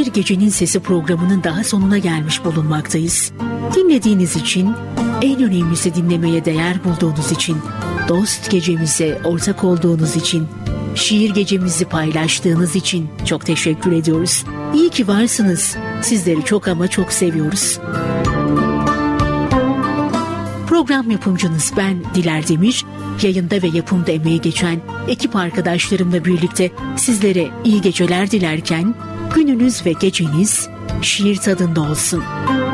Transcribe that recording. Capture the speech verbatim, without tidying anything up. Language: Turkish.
Gecenin Sesi programının daha sonuna gelmiş bulunmaktayız. Dinlediğiniz için, en önemlisi dinlemeye değer bulduğunuz için, dost gecemize ortak olduğunuz için, şiir gecemizi paylaştığınız için çok teşekkür ediyoruz. İyi ki varsınız. Sizleri çok ama çok seviyoruz. Program yapımcınız ben Diler Demir. Yayında ve yapımda emeği geçen ekip arkadaşlarımla birlikte sizlere iyi geceler dilerken gününüz ve geceniz şiir tadında olsun.